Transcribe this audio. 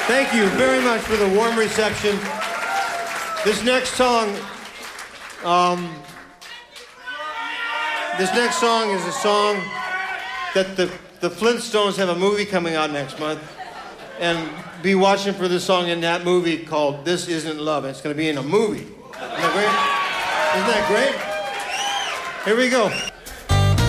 Thank you very much for the warm reception. This next song is a song that the Flintstones have a movie coming out next month. And be watching for this song in that movie called This Isn't Love. It's going to be in a movie. Isn't that great? Isn't that great? Here we go.